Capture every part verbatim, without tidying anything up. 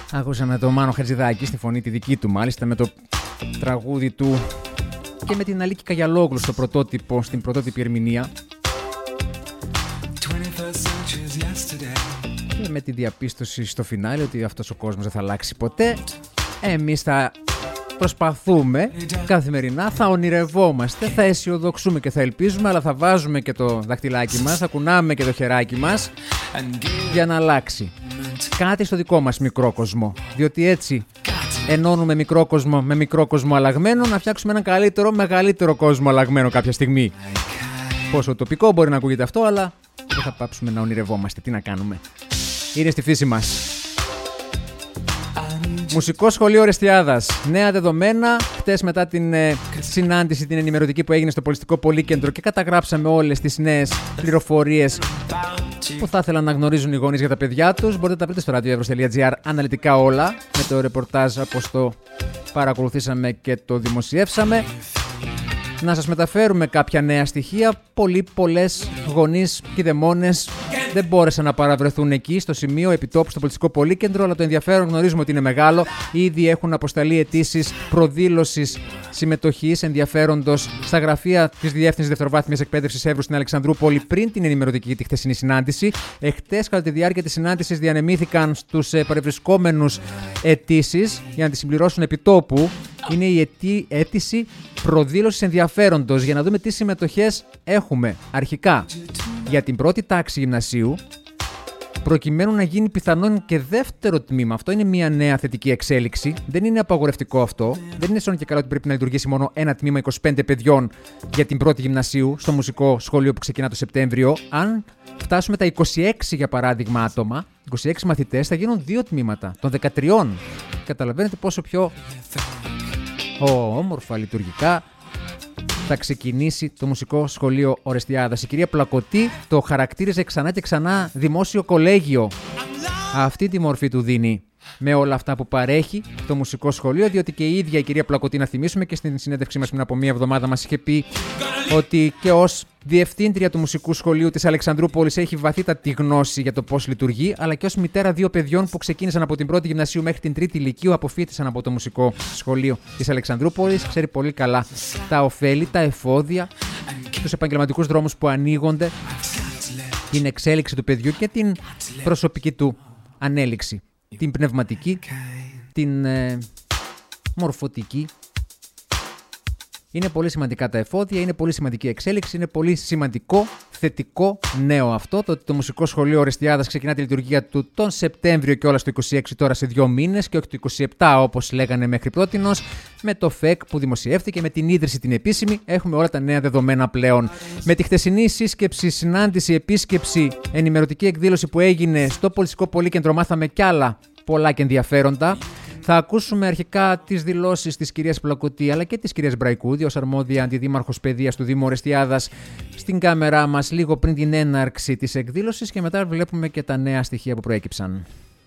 Ακούσαμε το Μάνο Χατζηδάκη στη φωνή τη δική του, μάλιστα με το τραγούδι του και με την Αλίκη Καγιαλόγλου στο πρωτότυπο, στην πρωτότυπη ερμηνεία. Και με τη διαπίστωση στο φινάλε ότι αυτός ο κόσμος δεν θα αλλάξει ποτέ. Εμείς θα προσπαθούμε καθημερινά, θα ονειρευόμαστε, θα αισιοδοξούμε και θα ελπίζουμε, αλλά θα βάζουμε και το δαχτυλάκι μας, θα κουνάμε και το χεράκι μας για να αλλάξει κάτι στο δικό μας μικρό κόσμο. Διότι έτσι ενώνουμε μικρό κόσμο με μικρό κόσμο αλλαγμένο, να φτιάξουμε έναν καλύτερο, μεγαλύτερο κόσμο αλλαγμένο κάποια στιγμή. Πόσο τοπικό μπορεί να ακούγεται αυτό, αλλά δεν θα πάψουμε να ονειρευόμαστε. Τι να κάνουμε. Είναι στη φύση μας. Μουσικό σχολείο Ορεστιάδας. Νέα δεδομένα. Χτες μετά την ε, συνάντηση, την ενημερωτική που έγινε στο Πολιστικό Πολύκεντρο και καταγράψαμε όλες τις νέες πληροφορίες που θα ήθελαν να γνωρίζουν οι γονείς για τα παιδιά τους. Μπορείτε να τα βρείτε στο radioevros.gr αναλυτικά όλα, με το ρεπορτάζ όπως το παρακολουθήσαμε και το δημοσιεύσαμε. Να σας μεταφέρουμε κάποια νέα στοιχεία. Πολλοί, πολλές γονείς και δαιμόνες δεν μπόρεσαν να παραβρεθούν εκεί στο σημείο επιτόπου στο Πολιτιστικό Πολύκεντρο, αλλά το ενδιαφέρον γνωρίζουμε ότι είναι μεγάλο. Ήδη έχουν αποσταλεί αιτήσεις προδήλωσης συμμετοχής ενδιαφέροντος στα γραφεία της Διεύθυνσης Δευτεροβάθμιας Εκπαίδευσης Εύρου στην Αλεξανδρούπολη πριν την ενημερωτική τη χθεσινή συνάντηση. Εχθές, κατά τη διάρκεια της συνάντησης, διανεμήθηκαν στους παρευρισκόμενους αιτήσεις για να τις συμπληρώσουν επιτόπου. Είναι η αιτή, αίτηση προδήλωσης ενδιαφέροντος για να δούμε τι συμμετοχές έχουμε αρχικά για την πρώτη τάξη γυμνασίου, προκειμένου να γίνει πιθανόν και δεύτερο τμήμα. Αυτό είναι μια νέα θετική εξέλιξη. Δεν είναι απαγορευτικό αυτό. Δεν είναι σώνο και καλά ότι πρέπει να λειτουργήσει μόνο ένα τμήμα είκοσι πέντε παιδιών για την πρώτη γυμνασίου στο μουσικό σχολείο που ξεκινά το Σεπτέμβριο. Αν φτάσουμε τα είκοσι έξι, για παράδειγμα, άτομα, είκοσι έξι μαθητές, θα γίνουν δύο τμήματα των δεκατριών. Καταλαβαίνετε πόσο πιο oh, όμορφα λειτουργικά θα ξεκινήσει το μουσικό σχολείο Ορεστιάδας. Η κυρία Πλακωτή το χαρακτήριζε ξανά και ξανά δημόσιο κολέγιο. Αυτή τη μορφή του δίνει με όλα αυτά που παρέχει το μουσικό σχολείο, διότι και η ίδια η κυρία Πλακωτή, να θυμίσουμε, και στην συνέντευξή μας πριν από μία εβδομάδα μας είχε πει ότι και ως διευθύντρια του μουσικού σχολείου της Αλεξανδρούπολης έχει βαθύτατη γνώση για το πώς λειτουργεί, αλλά και ως μητέρα δύο παιδιών που ξεκίνησαν από την πρώτη γυμνασίου μέχρι την τρίτη λυκείου, αποφοίτησαν από το μουσικό σχολείο της Αλεξανδρούπολης. Ξέρει πολύ καλά τα ωφέλη, τα εφόδια, τους επαγγελματικούς δρόμους που ανοίγονται, την εξέλιξη του παιδιού και την προσωπική του ανέλυξη. Την πνευματική, την ε, μορφωτική. Είναι πολύ σημαντικά τα εφόδια, είναι πολύ σημαντική εξέλιξη, είναι πολύ σημαντικό θετικό νέο αυτό. Το ότι το Μουσικό Σχολείο Ορεστιάδας ξεκινά τη λειτουργία του τον Σεπτέμβριο και όλα στο είκοσι έξι, τώρα σε δύο μήνες, και όχι το είκοσι επτά όπως λέγανε μέχρι πρότινος, με το ΦΕΚ που δημοσιεύτηκε, με την ίδρυση την επίσημη. Έχουμε όλα τα νέα δεδομένα πλέον. Με τη χθεσινή σύσκεψη, συνάντηση, επίσκεψη, ενημερωτική εκδήλωση που έγινε στο Πολιτιστικό Πολύκεντρο, μάθαμε κι άλλα πολλά και ενδιαφέροντα. Θα ακούσουμε αρχικά τις δηλώσεις της κυρίας Πλακωτή αλλά και της κυρίας Μπραϊκούδη ως αρμόδια αντιδήμαρχος παιδείας του Δήμου Ορεστιάδας στην κάμερά μας λίγο πριν την έναρξη της εκδήλωσης, και μετά βλέπουμε και τα νέα στοιχεία που προέκυψαν.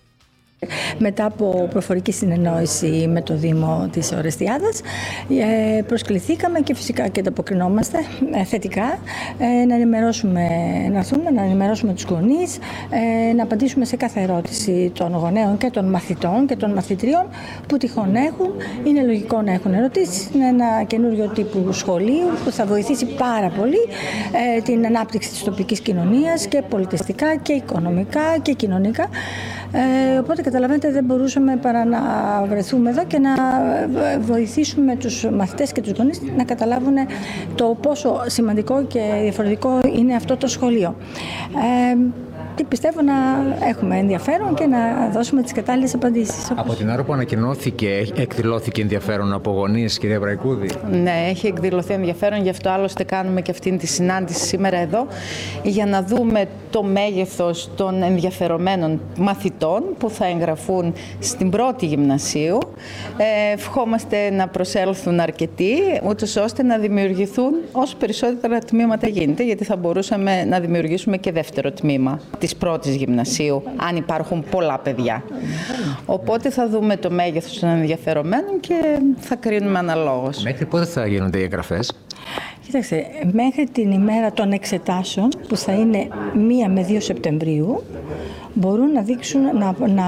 Μετά από προφορική συνεννόηση με το Δήμο της Ορεστιάδας, προσκληθήκαμε και φυσικά και ανταποκρινόμαστε θετικά να ενημερώσουμε, να έρθουμε, να ενημερώσουμε τους γονείς, να απαντήσουμε σε κάθε ερώτηση των γονέων και των μαθητών και των μαθητριών που τυχόν έχουν. Είναι λογικό να έχουν ερωτήσεις. Είναι ένα καινούριο τύπου σχολείου που θα βοηθήσει πάρα πολύ την ανάπτυξη της τοπικής κοινωνίας και πολιτιστικά και οικονομικά και κοινωνικά. Ε, οπότε καταλαβαίνετε, δεν μπορούσαμε παρά να βρεθούμε εδώ και να βοηθήσουμε τους μαθητές και τους γονείς να καταλάβουν το πόσο σημαντικό και διαφορετικό είναι αυτό το σχολείο. Ε, και πιστεύω να έχουμε ενδιαφέρον και να δώσουμε τις κατάλληλες απαντήσεις. Από την ώρα που ανακοινώθηκε, εκδηλώθηκε ενδιαφέρον από γονείς, κυρία Μπραϊκούδη? Ναι, έχει εκδηλωθεί ενδιαφέρον, γι' αυτό άλλωστε κάνουμε και αυτήν τη συνάντηση σήμερα εδώ, για να δούμε το μέγεθος των ενδιαφερομένων μαθητών που θα εγγραφούν στην πρώτη γυμνασίου. Ε, ευχόμαστε να προσέλθουν αρκετοί, ούτως ώστε να δημιουργηθούν όσο περισσότερα τμήματα γίνεται, γιατί θα μπορούσαμε να δημιουργήσουμε και δεύτερο τμήμα της πρώτης γυμνασίου, αν υπάρχουν πολλά παιδιά. Οπότε θα δούμε το μέγεθος των ενδιαφερομένων και θα κρίνουμε αναλόγως. Μέχρι πότε θα γίνονται οι εγγραφές? Κοιτάξτε, μέχρι την ημέρα των εξετάσεων, που θα είναι μία με δύο Σεπτεμβρίου, μπορούν να, δείξουν, να, να,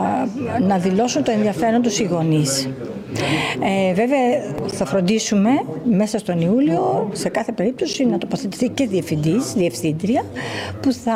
να δηλώσουν το ενδιαφέρον τους οι γονείς. Ε, βέβαια, θα φροντίσουμε μέσα στον Ιούλιο, σε κάθε περίπτωση, να τοποθετηθεί και διευθυντής, διευθύντρια, που θα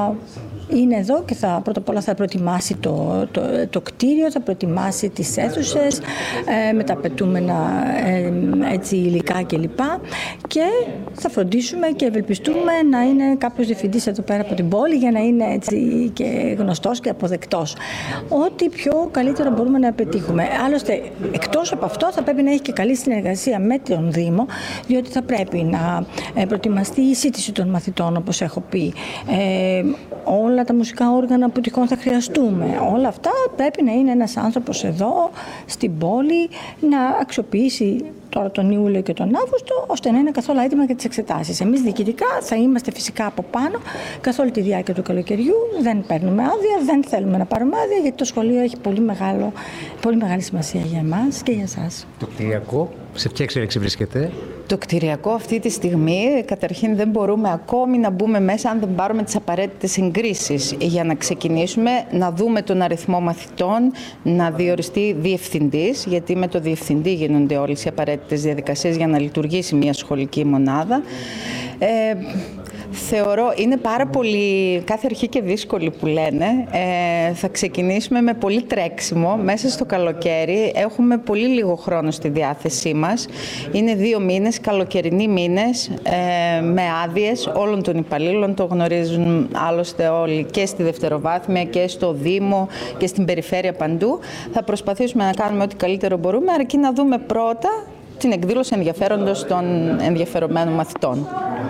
είναι εδώ και θα, πρώτα απ' όλα θα προετοιμάσει το, το, το κτίριο, θα προετοιμάσει τις αίθουσες ε, με τα απαιτούμενα ε, έτσι, υλικά κλπ. Και θα φροντίσουμε και ευελπιστούμε να είναι κάποιος διευθυντής εδώ πέρα από την πόλη για να είναι έτσι και γνωστός και αποδεκτός. Ό,τι πιο καλύτερο μπορούμε να πετύχουμε. Άλλωστε, εκτός από αυτό θα πρέπει να έχει και καλή συνεργασία με τον Δήμο, διότι θα πρέπει να προετοιμαστεί η σύντηση των μαθητών, όπως έχω πει. Ε, όλα τα μουσικά όργανα που τυχόν θα χρειαστούμε. Όλα αυτά πρέπει να είναι ένας άνθρωπος εδώ, στην πόλη, να αξιοποιήσει τώρα τον Ιούλιο και τον Αύγουστο, ώστε να είναι καθόλου έτοιμα για τις εξετάσεις. Εμείς διοικητικά θα είμαστε φυσικά από πάνω καθ' όλη τη διάρκεια του καλοκαιριού. Δεν παίρνουμε άδεια, δεν θέλουμε να πάρουμε άδεια, γιατί το σχολείο έχει πολύ, μεγάλο, πολύ μεγάλη σημασία για εμάς και για εσάς. Το κτηριακό, σε ποια εξέλιξη βρίσκεται? Το κτηριακό αυτή τη στιγμή, καταρχήν δεν μπορούμε ακόμη να μπούμε μέσα αν δεν πάρουμε τις απαραίτητες εγκρίσεις για να ξεκινήσουμε, να δούμε τον αριθμό μαθητών, να διοριστεί διευθυντής, γιατί με το διευθυντή γίνονται όλες οι απαραίτητες διαδικασίες για να λειτουργήσει μια σχολική μονάδα. Ε, Θεωρώ, είναι πάρα πολύ, κάθε αρχή και δύσκολη που λένε. Ε, θα ξεκινήσουμε με πολύ τρέξιμο μέσα στο καλοκαίρι. Έχουμε πολύ λίγο χρόνο στη διάθεσή μας. Είναι δύο μήνες, καλοκαιρινοί μήνες, ε, με άδειες όλων των υπαλλήλων. Το γνωρίζουν άλλωστε όλοι και στη δευτεροβάθμια και στο Δήμο και στην περιφέρεια παντού. Θα προσπαθήσουμε να κάνουμε ό,τι καλύτερο μπορούμε, αρκεί να δούμε πρώτα την εκδήλωση ενδιαφέροντος των ενδιαφερομένων μαθητών.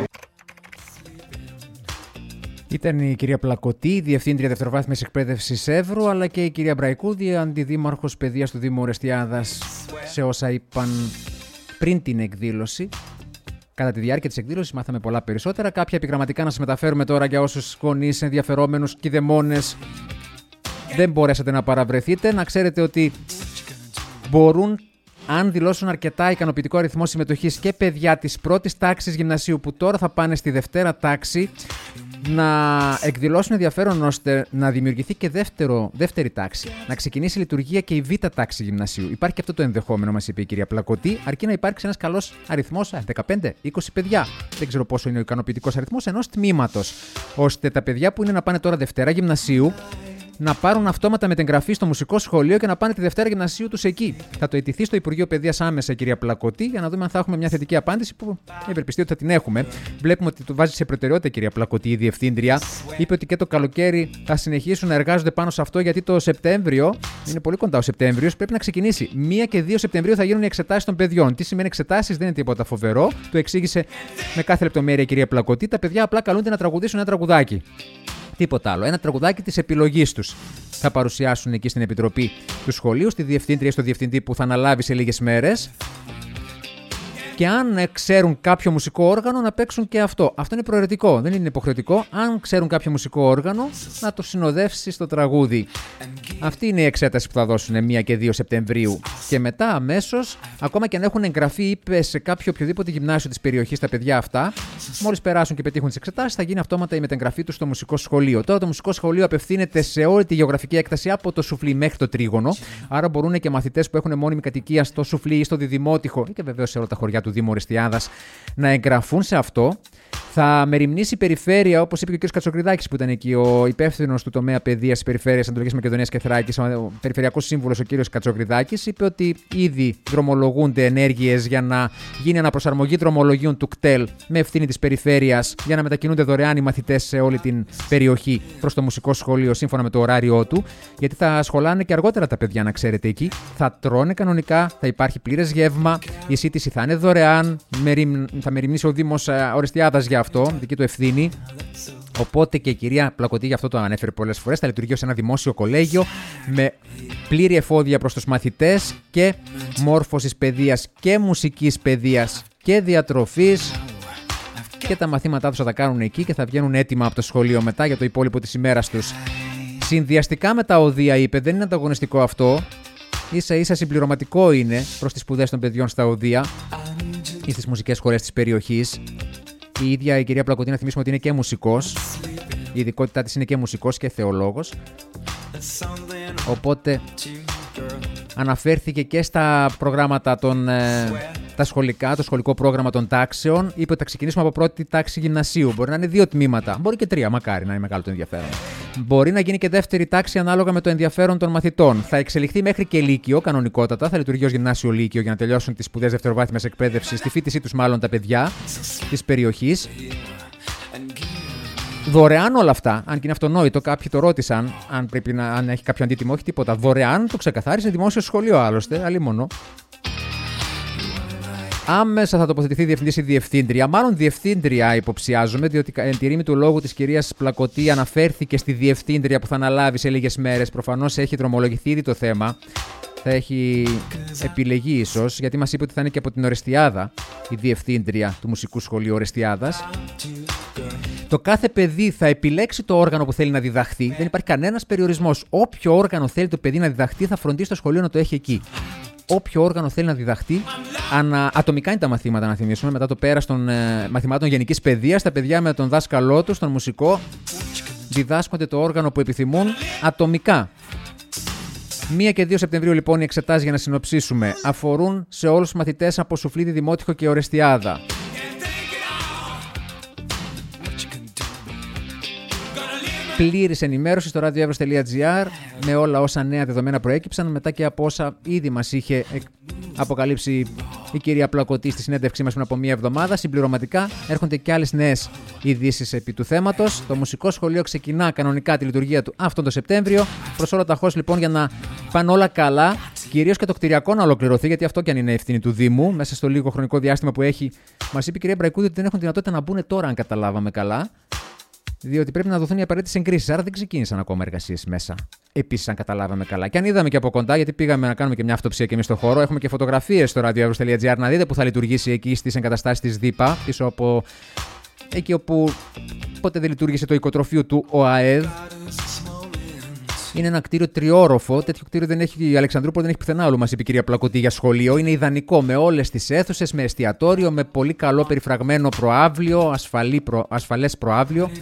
Ήταν η κυρία Πλακωτή, Διευθύντρια Δευτεροβάθμιας Εκπαίδευσης Εύρου, αλλά και η κυρία Μπραϊκούδη, Αντιδήμαρχος Παιδείας του Δήμου Ορεστιάδας, σε όσα είπαν πριν την εκδήλωση. Κατά τη διάρκεια της εκδήλωσης μάθαμε πολλά περισσότερα. Κάποια επιγραμματικά να σας μεταφέρουμε τώρα για όσους γονείς, ενδιαφερόμενους, κηδεμόνες δεν μπορέσατε να παραβρεθείτε. Να ξέρετε ότι μπορούν, αν δηλώσουν αρκετά ικανοποιητικό αριθμό συμμετοχής, και παιδιά της πρώτης τάξης γυμνασίου που τώρα θα πάνε στη δευτέρα τάξη, να εκδηλώσουν ενδιαφέρον ώστε να δημιουργηθεί και δεύτερο, δεύτερη τάξη. Να ξεκινήσει η λειτουργία και η β' τάξη γυμνασίου. Υπάρχει και αυτό το ενδεχόμενο, μας είπε η κυρία Πλακωτή, αρκεί να υπάρξει ένας καλός αριθμός, δεκαπέντε είκοσι παιδιά. Δεν ξέρω πόσο είναι ο ικανοποιητικός αριθμός ενός τμήματος. Ώστε τα παιδιά που είναι να πάνε τώρα δευτέρα γυμνασίου να πάρουν αυτόματα μετεγγραφή στο μουσικό σχολείο και να πάνε τη Δευτέρα Γυμνασίου τους εκεί. Θα το αιτηθεί στο Υπουργείο Παιδείας άμεσα η κυρία Πλακωτή, για να δούμε αν θα έχουμε μια θετική απάντηση, που ευελπιστεί ότι θα την έχουμε. Βλέπουμε ότι το βάζει σε προτεραιότητα η κυρία Πλακωτή, η Διευθύντρια. Είπε ότι και το καλοκαίρι θα συνεχίσουν να εργάζονται πάνω σε αυτό, γιατί το Σεπτέμβριο, είναι πολύ κοντά ο Σεπτέμβριος, πρέπει να ξεκινήσει. πρώτη και δύο Σεπτεμβρίου θα γίνουν οι εξετάσεις των παιδιών. Τι σημαίνει εξετάσεις, δεν είναι τίποτα φοβερό. Το εξήγησε με κάθε λεπτομέρεια η κυρία Πλακωτή. Τα παιδιά απλά καλούνται να τραγουδήσουν ένα τραγουδάκι. Τίποτα άλλο. Ένα τραγουδάκι της επιλογής τους θα παρουσιάσουν εκεί στην Επιτροπή του Σχολείου, στη Διευθύντρια ή στο Διευθυντή που θα αναλάβει σε λίγες μέρες. Και αν ξέρουν κάποιο μουσικό όργανο, να παίξουν και αυτό. Αυτό είναι προαιρετικό, δεν είναι υποχρεωτικό. Αν ξέρουν κάποιο μουσικό όργανο, να το συνοδεύσει στο τραγούδι. Αυτή είναι η εξέταση που θα δώσουν πρώτη και δύο Σεπτεμβρίου. Και μετά αμέσως, ακόμα και αν έχουν εγγραφεί, είπε, σε κάποιο οποιοδήποτε γυμνάσιο της περιοχής τα παιδιά αυτά, μόλις περάσουν και πετύχουν τις εξετάσεις, θα γίνει αυτόματα η μετεγγραφή τους στο μουσικό σχολείο. Τώρα το μουσικό σχολείο απευθύνεται σε όλη τη γεωγραφική έκταση από το Σουφλί μέχρι το Τρίγωνο. Άρα μπορούν και μαθητές που έχουν μόνιμη κατοικία στο Σουφλί ή στο Διδημότυχο, ή και βεβαίως σε όλα τα χωριά του Δήμου Ορεστιάδας, να εγγραφούν σε αυτό. Θα μεριμνήσει η περιφέρεια, όπως είπε και ο κ. Κατσοκριδάκης, που ήταν εκεί ο υπεύθυνος του τομέα παιδείας της περιφέρειας Ανατολικής Μακεδονίας και Θράκης, ο περιφερειακός σύμβουλος ο κ. Κατσοκριδάκης, είπε ότι ήδη δρομολογούνται ενέργειες για να γίνει αναπροσαρμογή δρομολογίων του ΚΤΕΛ με ευθύνη της περιφέρειας, για να μετακινούνται δωρεάν οι μαθητές σε όλη την περιοχή προς το μουσικό σχολείο σύμφωνα με το ωράριό του, γιατί θα σχολάνε και αργότερα τα παιδιά, να ξέρετε εκεί. Θα τρώνε κανονικά, θα υπάρχει πλήρες γεύμα, η σύντηση θα είναι δωρεάν, θα μεριμνήσει ο Δήμος Ορεστιάδας για αυτό, δική του ευθύνη. Οπότε και η κυρία Πλακωτή, γι' αυτό το ανέφερε πολλές φορές, θα λειτουργεί ως ένα δημόσιο κολέγιο με πλήρη εφόδια προς τους μαθητές και μόρφωσης παιδείας και μουσικής παιδείας και διατροφής και τα μαθήματά τους θα τα κάνουν εκεί και θα βγαίνουν έτοιμα από το σχολείο μετά για το υπόλοιπο της ημέρας τους. Συνδυαστικά με τα οδεία, είπε, δεν είναι ανταγωνιστικό αυτό. Ίσα ίσα συμπληρωματικό είναι προς τις σπουδές των παιδιών στα οδεία ή στις μουσικές σχολές της περιοχής. Η ίδια η κυρία Πλακωτή, να θυμίσουμε ότι είναι και μουσικός. Η ειδικότητά της είναι και μουσικός και θεολόγος. Οπότε αναφέρθηκε και στα προγράμματα των, ε, τα σχολικά, το σχολικό πρόγραμμα των τάξεων. Είπε ότι θα ξεκινήσουμε από πρώτη τάξη γυμνασίου. Μπορεί να είναι δύο τμήματα, μπορεί και τρία, μακάρι να είναι μεγάλο το ενδιαφέρον. Μπορεί να γίνει και δεύτερη τάξη ανάλογα με το ενδιαφέρον των μαθητών. Θα εξελιχθεί μέχρι και λύκειο, κανονικότατα. Θα λειτουργεί ως γυμνάσιο λύκειο για να τελειώσουν τις σπουδές δευτεροβάθμιας εκπαίδευσης, τη φοιτησή τους μάλλον τα παιδιά της περιοχής. Δωρεάν όλα αυτά, αν και είναι αυτονόητο, κάποιοι το ρώτησαν, αν, πρέπει να, αν έχει κάποιο αντίτιμο, όχι τίποτα. Δωρεάν, το ξεκαθάρισε δημόσιο σχολείο άλλωστε, αλλήμονο. Άμεσα θα τοποθετηθεί διευθυντής ή διευθύντρια, μάλλον διευθύντρια υποψιάζομαι, διότι εν τη ρήμη του λόγου της κυρίας Πλακωτή αναφέρθηκε στη διευθύντρια που θα αναλάβει σε λίγες μέρες. Προφανώς έχει δρομολογηθεί ήδη το θέμα. Θα έχει επιλεγεί ίσως, γιατί μας είπε ότι θα είναι και από την Ορεστιάδα η διευθύντρια του Μουσικού Σχολείου Ορεστιάδας. Το κάθε παιδί θα επιλέξει το όργανο που θέλει να διδαχθεί. Δεν υπάρχει κανένας περιορισμός. Όποιο όργανο θέλει το παιδί να διδαχθεί, θα φροντίσει το σχολείο να το έχει εκεί. Όποιο όργανο θέλει να διδαχθεί, ανα... ατομικά είναι τα μαθήματα, να θυμίσουμε. Μετά το πέρας των ε, μαθημάτων γενικής παιδείας, τα παιδιά με τον δάσκαλό τους, τον μουσικό, διδάσκονται το όργανο που επιθυμούν ατομικά. μία και δύο Σεπτεμβρίου λοιπόν οι εξετάσεις, για να συνοψίσουμε, αφορούν σε όλους τους μαθητές από Σουφλίδη, Δημότυχο και Ορεστιάδα. Πλήρης ενημέρωση στο radioevros τελεία gr με όλα όσα νέα δεδομένα προέκυψαν μετά και από όσα ήδη μας είχε αποκαλύψει η κυρία Πλακωτή στη συνέντευξή μας πριν από μία εβδομάδα. Συμπληρωματικά έρχονται και άλλες νέες ειδήσεις επί του θέματος. Το μουσικό σχολείο ξεκινά κανονικά τη λειτουργία του αυτόν τον Σεπτέμβριο. Προς όλα τα χώς λοιπόν, για να πάνε όλα καλά, κυρίως και το κτηριακό να ολοκληρωθεί, γιατί αυτό κι αν είναι ευθύνη του Δήμου, μέσα στο λίγο χρονικό διάστημα που έχει. Μας είπε η κυρία Μπραϊκούδη ότι δεν έχουν δυνατότητα να μπουν τώρα, αν καταλάβαμε καλά. Διότι πρέπει να δοθούν οι απαραίτητες εγκρίσεις. Άρα δεν ξεκίνησαν ακόμα εργασίες μέσα. Επίσης, αν καταλάβαμε καλά. Και αν είδαμε και από κοντά, γιατί πήγαμε να κάνουμε και μια αυτοψία και εμείς στο χώρο, έχουμε και φωτογραφίες στο radioevros τελεία gr να δείτε που θα λειτουργήσει εκεί στις εγκαταστάσεις της ΔΥΠΑ, πίσω από εκεί όπου ποτέ δεν λειτουργήσε το οικοτροφείο του ΟΑΕΔ. Είναι ένα κτίριο τριόροφο. Τέτοιο κτίριο δεν έχει η Αλεξανδρούπολη, δεν έχει πουθενά άλλο, μας είπε η κυρία Πλακωτή, για σχολείο. Είναι ιδανικό με όλες τις αίθουσες, με εστιατόριο, με πολύ καλό περιφραγμένο προαύλιο, ασφαλή προ, ασφαλές προαύλιο.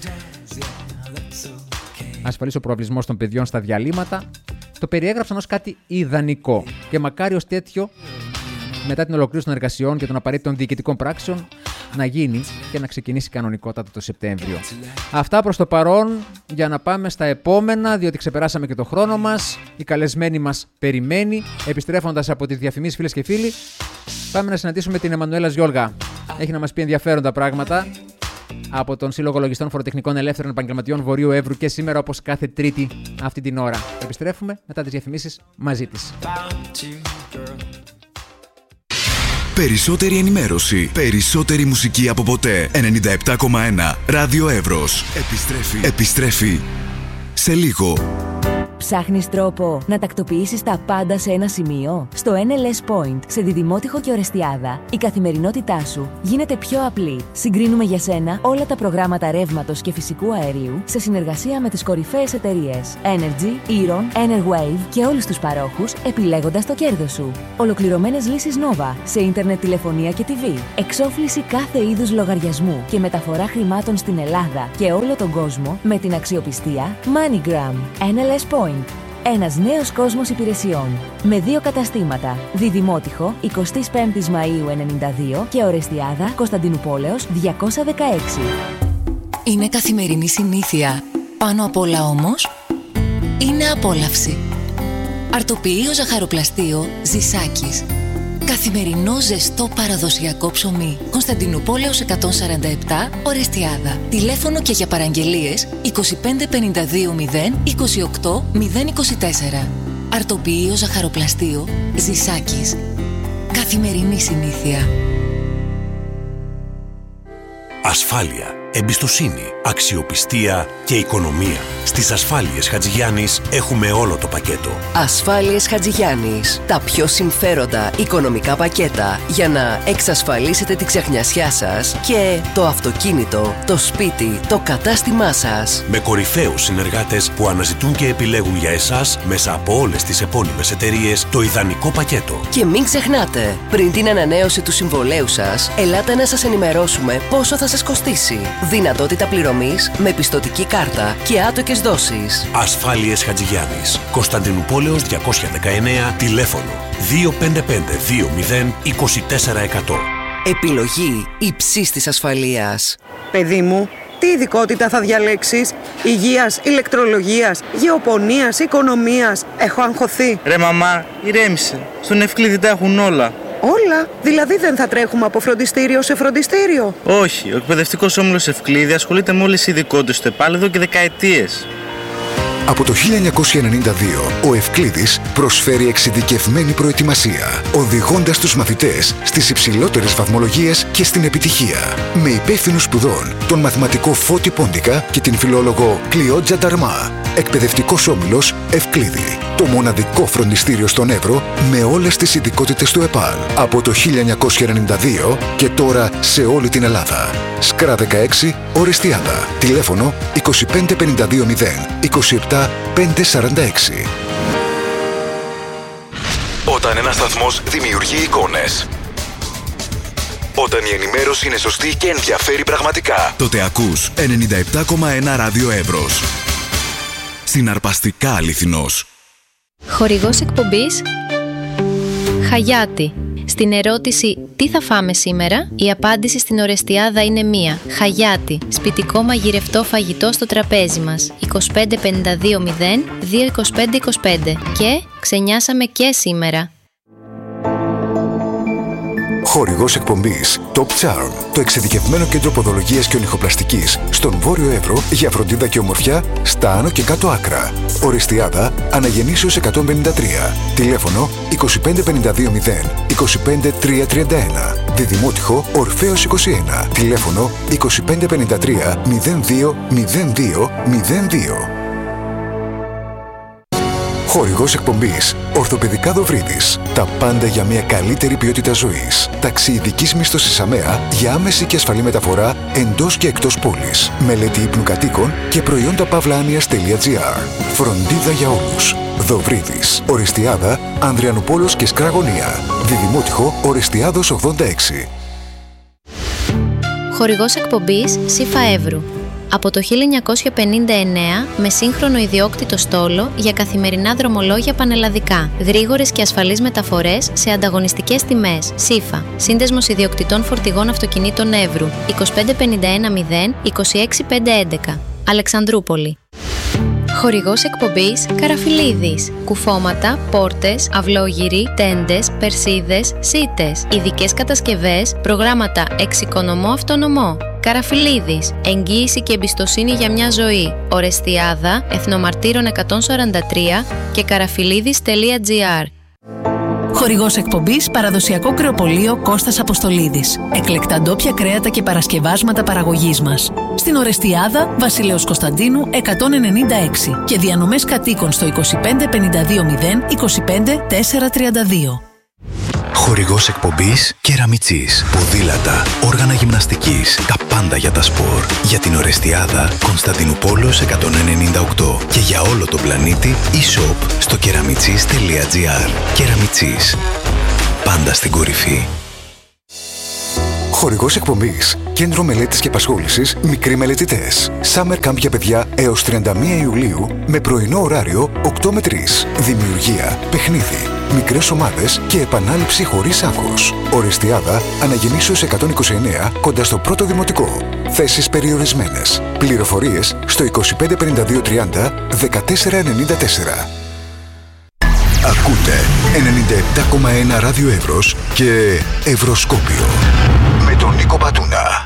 Ασφαλής ο προαυλισμός των παιδιών στα διαλύματα. Το περιέγραψαν ως κάτι ιδανικό. Και μακάρι ως τέτοιο, μετά την ολοκλήρωση των εργασιών και των απαραίτητων διοικητικών πράξεων, να γίνει και να ξεκινήσει κανονικότατα το Σεπτέμβριο. Αυτά προς το παρόν, για να πάμε στα επόμενα, διότι ξεπεράσαμε και το χρόνο μας. Η καλεσμένη μας περιμένει. Επιστρέφοντας από τις διαφημίσεις, φίλες και φίλοι, πάμε να συναντήσουμε την Εμμανουέλα Ζιόλγα. Έχει να μας πει ενδιαφέροντα πράγματα από τον Σύλλογο Λογιστών Φοροτεχνικών Ελεύθερων Επαγγελματιών Βορείου Εύρου και σήμερα, όπως κάθε Τρίτη αυτή την ώρα. Επιστρέφουμε μετά τις διαφημίσεις μαζί της. Περισσότερη ενημέρωση, περισσότερη μουσική από ποτέ. ενενήντα επτά κόμμα ένα Ράδιο Εύρος. Επιστρέφει. Επιστρέφει σε λίγο. Ψάχνεις τρόπο να τακτοποιήσεις τα πάντα σε ένα σημείο? Στο εν ελ ες Point, σε Διδημότυχο και Ορεστιάδα, η καθημερινότητά σου γίνεται πιο απλή. Συγκρίνουμε για σένα όλα τα προγράμματα ρεύματος και φυσικού αερίου σε συνεργασία με τις κορυφαίες εταιρείες Energy, Eron, Enerwave και όλους τους παρόχους, επιλέγοντας το κέρδος σου. Ολοκληρωμένες λύσεις Nova σε ίντερνετ, τηλεφωνία και τι βι. Εξόφληση κάθε είδους λογαριασμού και μεταφορά χρημάτων στην Ελλάδα και όλο τον κόσμο με την αξιοπιστία MoneyGram. εν ελ ες Point. Ένας νέος κόσμος υπηρεσιών. Με δύο καταστήματα. Διδημότυχο, εικοστή πέμπτη Μαΐου ενενήντα δύο και Ορεστιάδα, Κωνσταντινούπολεως διακόσια δεκαέξι. Είναι καθημερινή συνήθεια. Πάνω απ' όλα όμως, είναι απόλαυση. Αρτοποιείο ζαχαροπλαστείο Ζησάκης. Καθημερινό ζεστό παραδοσιακό ψωμί. Κωνσταντινούπολεως εκατόν σαράντα επτά, Ορεστιάδα. Τηλέφωνο και για παραγγελίες είκοσι πέντε πενήντα δύο μηδέν είκοσι οκτώ μηδέν είκοσι τέσσερα. Αρτοποιείο ζαχαροπλαστείο Ζησάκης. Καθημερινή συνήθεια. Ασφάλεια, εμπιστοσύνη, αξιοπιστία και οικονομία. Στις Ασφάλειες Χατζηγιάννης έχουμε όλο το πακέτο. Ασφάλειες Χατζηγιάννης. Τα πιο συμφέροντα οικονομικά πακέτα για να εξασφαλίσετε τη ξεχνιασιά σας και το αυτοκίνητο, το σπίτι, το κατάστημά σας. Με κορυφαίους συνεργάτες που αναζητούν και επιλέγουν για εσάς μέσα από όλες τις επώνυμες εταιρείες το ιδανικό πακέτο. Και μην ξεχνάτε, πριν την ανανέωση του συμβολέου σας, ελάτε να σας ενημερώσουμε πόσο θα σας κοστίσει. Δυνατότητα πληρωμής με πιστωτική κάρτα και άτοκες δόσεις. Ασφάλειες Χατζηγιάννης. Κωνσταντινούπολεως διακόσια δεκαεννέα, τηλέφωνο δύο πέντε πέντε δύο μηδέν είκοσι τέσσερα εκατό. Επιλογή υψής της ασφαλείας. Παιδί μου, τι ειδικότητα θα διαλέξεις? Υγείας, ηλεκτρολογίας, γεωπονίας, οικονομίας? Έχω αγχωθεί. Ρε μαμά, ηρέμησε. Στον Ευκλήδη τα έχουν όλα. Όλα? Δηλαδή δεν θα τρέχουμε από φροντιστήριο σε φροντιστήριο? Όχι, ο εκπαιδευτικός όμιλος Ευκλήδη ασχολείται με όλες τις ειδικότητες στο ΕΠΑΛ εδώ και δεκαετίες. Από το χίλια εννιακόσια ενενήντα δύο, ο Ευκλήδης προσφέρει εξειδικευμένη προετοιμασία, οδηγώντας τους μαθητές στις υψηλότερες βαθμολογίες και στην επιτυχία. Με υπεύθυνους σπουδών, τον μαθηματικό Φώτη Πόντικα και την φιλόλογο Κλειότζα Νταρμά. Εκπαιδευτικός όμιλος Ευκλήδη. Το μοναδικό φροντιστήριο στον Εύρο με όλες τις ειδικότητες του ΕΠΑΛ. Από το χίλια εννιακόσια ενενήντα δύο και τώρα σε όλη την Ελλάδα. Σκρά δεκαέξι, Ορεστιάδα. Τηλέφωνο είκοσι πέντε πενήντα δύο μηδέν είκοσι επτά πεντακόσια σαράντα έξι. Όταν ένας σταθμός δημιουργεί εικόνες, όταν η ενημέρωση είναι σωστή και ενδιαφέρει πραγματικά, τότε ακούς ενενήντα επτά κόμμα ένα Ράδιο Εύρος. Συναρπαστικά αληθινός. Χορηγός εκπομπής Χαγιάτη. Στην ερώτηση «Τι θα φάμε σήμερα?» η απάντηση στην Ορεστιάδα είναι μία. Χαγιάτη. Σπιτικό μαγειρευτό φαγητό στο τραπέζι μας. είκοσι πέντε πενήντα δύο μηδέν δύο είκοσι πέντε είκοσι πέντε. Και ξενιάσαμε και σήμερα. Χορηγός εκπομπής Top Charm, το εξειδικευμένο κέντρο ποδολογίας και ονυχοπλαστικής στον Βόρειο Εύρο για φροντίδα και ομορφιά στα άνω και κάτω άκρα. Ορεστιάδα, Αναγεννήσεως εκατόν πενήντα τρία. Τηλέφωνο είκοσι πέντε πενήντα δύο μηδέν είκοσι πέντε τριακόσια τριάντα ένα. Διδημότυχο Ορφέως είκοσι ένα. Τηλέφωνο είκοσι πέντε πενήντα τρία μηδέν δύο μηδέν δύο μηδέν δύο. Χορηγός εκπομπής Ορθοπαιδικά Δοβρίδης. Τα πάντα για μια καλύτερη ποιότητα ζωής. Ταξιειδικής μίσθωσης ΑΜΕΑ για άμεση και ασφαλή μεταφορά εντός και εκτός πόλης. Μελέτη ύπνου κατοίκων και προϊόντα παύλα-άνοιας τελεία τζι άρ. Φροντίδα για όλους. Δοβρίδης. Ορεστιάδα, Ανδριανουπόλος και Σκραγωνία. Διδημότυχο Ορεστιάδος ογδόντα έξι. Χορηγός εκπομπής ΣΥΦΑ Εύρου. Από το χίλια εννιακόσια πενήντα εννέα με σύγχρονο ιδιόκτητο στόλο για καθημερινά δρομολόγια πανελλαδικά. Γρήγορες και ασφαλείς μεταφορές σε ανταγωνιστικές τιμές. ΣΥΦΑ. Σύνδεσμος ιδιοκτητών φορτηγών αυτοκινήτων Εύρου. είκοσι πέντε πενήντα ένα μηδέν είκοσι έξι πεντακόσια έντεκα. Αλεξανδρούπολη. Χορηγός εκπομπής Καραφιλίδης. Κουφώματα, πόρτες, αυλόγυροι, τέντες, περσίδες, σίτες. Ειδικές κατασκευές, προγράμματα εξοικονομώ αυτονομώ. Καραφιλίδης. Εγγύηση και εμπιστοσύνη για μια ζωή. Ορεστιάδα, Εθνομαρτύρων εκατόν σαράντα τρία και καραφιλίδης τελεία τζι άρ. Χορηγός εκπομπής Παραδοσιακό Κρεοπωλείο Κώστας Αποστολίδης. Εκλεκτά ντόπια κρέατα και παρασκευάσματα παραγωγής μας. Στην Ορεστιάδα, Βασιλέως Κωνσταντίνου εκατόν ενενήντα έξι και διανομές κατοίκων στο είκοσι πέντε πενήντα δύο μηδέν είκοσι πέντε τετρακόσια τριάντα δύο. Χορηγός εκπομπής Κεραμιτσής. Ποδήλατα, όργανα γυμναστικής, τα πάντα για τα σπορ. Για την Ορεστιάδα, Κωνσταντινούπολεως εκατόν ενενήντα οκτώ και για όλο τον πλανήτη e-shop στο κεραμιτσής τελεία τζι άρ. Κεραμιτσής. Πάντα στην κορυφή. Χορηγός εκπομπής Κέντρο Μελέτης και Απασχόλησης Μικροί Μελετητές. Summer Camp για παιδιά έως τριάντα μία Ιουλίου με πρωινό ωράριο οκτώ με τρεις. Δημιουργία, παιχνίδι, μικρές ομάδες και επανάληψη χωρίς άγχος. Ορεστιάδα, Αναγεννήσεως εκατόν είκοσι εννέα κοντά στο πρώτο δημοτικό. Θέσεις περιορισμένες. Πληροφορίες στο είκοσι πέντε πενήντα δύο τριάντα δεκατέσσερα ενενήντα τέσσερα. Ακούτε ενενήντα επτά κόμμα ένα Ράδιο Εύρος και Ευρωσκόπιο με τον Νίκο Πατούνα.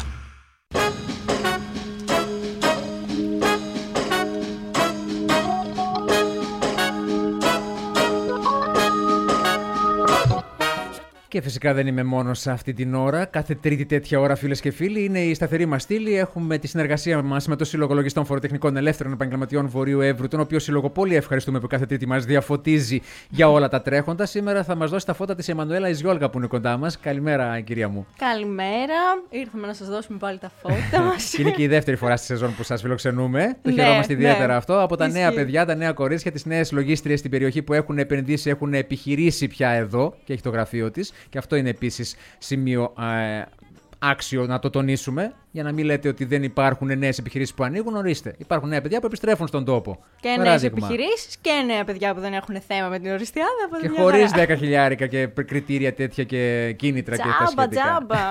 Και φυσικά δεν είμαι μόνο σε αυτή την ώρα. Κάθε τρίτη τέτοια ώρα, φίλες και φίλοι, είναι η σταθερή μας στήλη. Έχουμε τη συνεργασία μας με το Σύλλογο Λογιστών Φοροτεχνικών Ελεύθερων Επαγγελματιών Βορείου Εύρου, τον οποίο σύλλογο πολύ ευχαριστούμε που κάθε τρίτη μας διαφωτίζει για όλα τα τρέχοντα. Σήμερα θα μας δώσει τα φώτα της Εμμανουέλα Ιζιόλγα που είναι κοντά μας. Καλημέρα, κυρία μου. Καλημέρα. Ήρθαμε να σας δώσουμε πάλι τα φώτα μας. Είναι και η δεύτερη φορά στη σεζόν που σας φιλοξενούμε. Το Ναι, χαιρόμαστε ιδιαίτερα ναι. αυτό. Από τα Ισχύει. νέα παιδιά, τα νέα κορίτσια, τις νέες λογίστριες στην περιοχή που έχουν επενδύσει, έχουν επιχειρήσει πια εδώ και έχει το γραφείο της. Και αυτό είναι επίσης σημείο ε, άξιο να το τονίσουμε, για να μην λέτε ότι δεν υπάρχουν νέες επιχειρήσεις που ανοίγουν. Ορίστε, υπάρχουν νέα παιδιά που επιστρέφουν στον τόπο. Και νέες επιχειρήσεις και νέα παιδιά που δεν έχουν θέμα με την οριστιάδα. Και χωρίς δέκα χιλιάρικα και κριτήρια τέτοια και κίνητρα και τα Τζάμπα, σχετικά. τζάμπα.